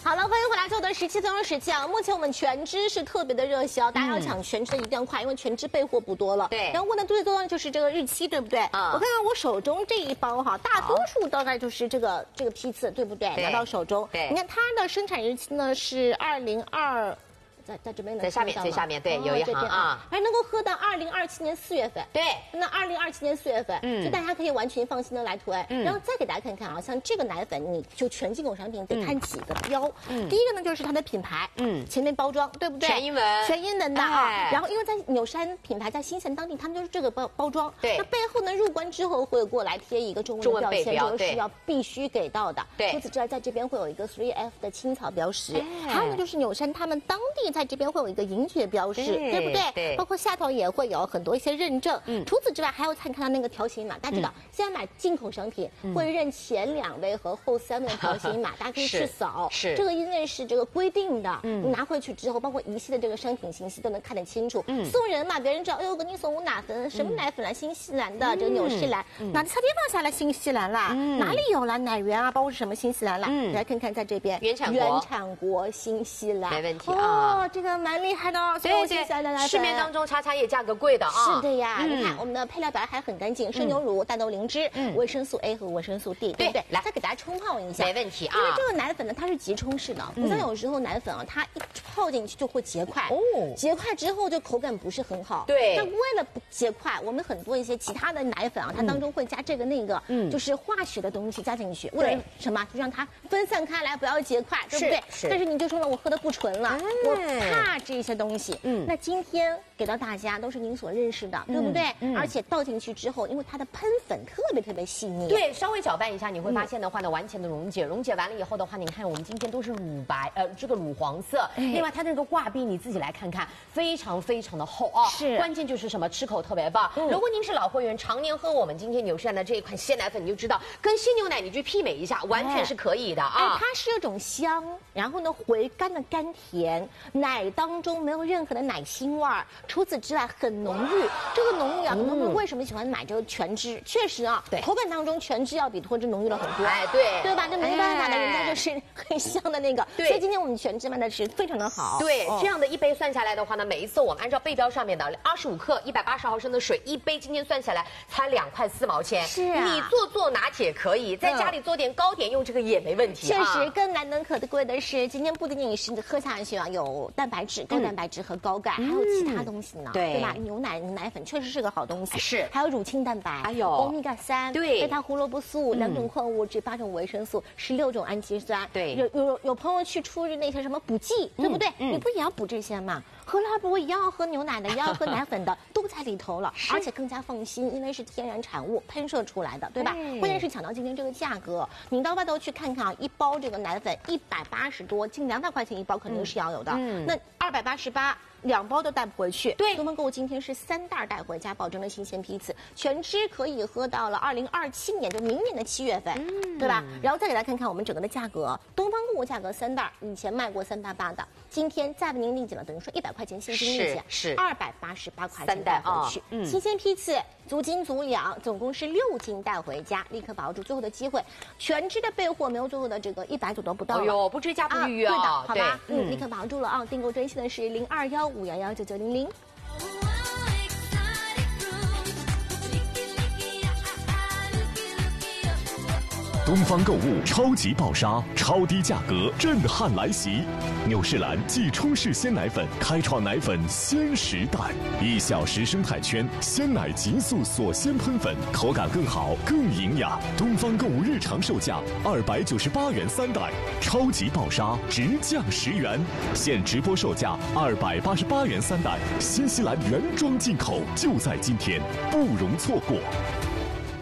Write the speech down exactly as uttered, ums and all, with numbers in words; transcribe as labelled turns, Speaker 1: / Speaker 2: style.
Speaker 1: 好了，欢迎回来，做的十七分钟时期啊。目前我们全脂是特别的热销，大家要抢全脂的一定要快，因为全脂备货不多了。
Speaker 2: 对。
Speaker 1: 然后问的最多的就是这个日期，对不对？啊。我看看我手中这一包哈，大多数大概就是这个这个批次，对不对？拿到手中。对。你看它的生产日期呢是二零二。在在这边
Speaker 2: 在下面最下面对、哦、有一行啊，
Speaker 1: 还能够喝到二零二七年四月份。
Speaker 2: 对，
Speaker 1: 那二零二七年四月份，嗯，就大家可以完全放心的来囤。嗯，然后再给大家看看啊，像这个奶粉，你就全进口商品得看几个标。嗯，第一个呢就是它的品牌，嗯，前面包装对不对？
Speaker 2: 全英文，
Speaker 1: 全英文的啊。哎、然后因为在纽山品牌在新西兰当地，他们就是这个包包装。对，那背后呢入关之后会过来贴一个中文的标签，这个是要必须给到的。对，除此之外，在这边会有一个 three F 的青草标识，哎、还有呢就是纽山他们当地在这边会有一个银爵标识，对不对？对，包括下头也会有很多一些认证。嗯，除此之外还要看看它那个条形码，大家知道、嗯、现在买进口商品、嗯、会认前两位和后三位的条形码，大家可以去扫。是，这个因为是这个规定的，嗯，你拿回去之后，包括一系的这个商品信息都能看得清楚。嗯，送人嘛，别人知道，哎呦，给你送我奶粉，什么奶粉啦？新西兰的，这个纽西兰，哪个地方下来新西兰啦？嗯，哪里有啦？奶源啊，包括是什么新西兰啦？嗯，来看看在这边
Speaker 2: 原产国，
Speaker 1: 原产国新西兰，
Speaker 2: 没问题啊。
Speaker 1: 哦，这个蛮厉害的哦。
Speaker 2: 对对，市面当中叉叉也价格贵的啊。
Speaker 1: 是的呀，你看我们的配料表还很干净，生牛乳、大豆灵芝、维生素 A 和维生素 D， 对不对？来，再给大家冲泡一下，
Speaker 2: 没问题啊。
Speaker 1: 因为这个奶粉呢，它是急冲式的，不像有时候奶粉啊，它一泡进去就会结块，哦，结块之后就口感不是很好。对，那为了不结块，我们很多一些其他的奶粉啊，它当中会加这个那个，嗯，就是化学的东西加进去，为了什么？就让它分散开来，不要结块，对不对？是。但是你就说了，我喝的不纯了，我怕这些东西。嗯，那今天给到大家都是您所认识的，对不对？嗯，而且倒进去之后，因为它的喷粉特别特别细腻，
Speaker 2: 对，稍微搅拌一下，你会发现的话呢，完全的溶解，溶解完了以后的话，你看我们今天都是乳白，呃，这个乳黄色。另外，它这个挂壁你自己来看看，非常非常的厚啊。是，关键就是什么？吃口特别棒。如果您是老会员，常年喝我们今天纽西兰的这一款鲜奶粉，你就知道跟鲜牛奶你去媲美一下，完全是可以的啊。
Speaker 1: 它是有种香，然后呢回甘的甘甜，奶当中没有任何的奶腥味儿。除此之外，很浓郁。这个浓郁啊，很多人为什么喜欢买这个全脂？确实啊，对，口感当中全脂要比脱脂浓郁了很多。哎，对，对吧？这没办法的，人家就是很香的那个。对，所以今天我们全脂卖的是非常的好。
Speaker 2: 对，这样的一杯算下来的话呢，每一次我们按照背标上面的二十五克、一百八十毫升的水一杯，今天算下来才两块四毛钱。是啊，你做做拿铁可以，在家里做点糕点用这个也没问题。
Speaker 1: 确实，更难能可贵的是，今天不仅仅是喝下去啊，有蛋白质、高蛋白质和高钙，还有其他东西呢。对，对吧？牛奶、奶粉确实是个好东西。是，还有乳清蛋白，还有欧米伽三，对，贝塔胡萝卜素，两种矿物质，八种维生素，十六种氨基酸。对，有有有朋友去出那些什么补剂，对不对？你不也要补这些吗？喝拉不一样要喝牛奶的，也要喝奶粉的，都在里头了，而且更加放心，因为是天然产物喷射出来的，对吧？关键是抢到今天这个价格，你到外头去看看啊，一包这个奶粉一百八十多，近两百块钱一包肯定是要有的。嗯，那二百八十八。两包都带不回去。对，东方购物今天是三袋带回家，保证了新鲜批次，全脂可以喝到了二零二七年，就明年的七月份，嗯，对吧？然后再给大家看看我们整个的价格，东方购物价格三袋以前卖过三八八的，今天再为您立减了，等于说一百块钱现金立减，是二百八十八块钱带回去，嗯，新鲜批次。足斤足两，总共是六斤带回家，立刻把握住最后的机会。全脂的备货没有最后的这个一百组都不到了。哎
Speaker 2: 呦，不追加不预约啊！
Speaker 1: 对的，好吧，嗯，立刻把握住了啊！订购专线的是零二幺五幺幺九九零零。
Speaker 3: 东方购物超级爆杀，超低价格震撼来袭！纽仕兰即冲式鲜奶粉开创奶粉鲜时代，一小时生态圈鲜奶极速锁鲜喷粉，口感更好更营养。东方购物日常售价二百九十八元三袋，超级爆杀直降十元，现直播售价二百八十八元三袋，新西兰原装进口，就在今天，不容错过。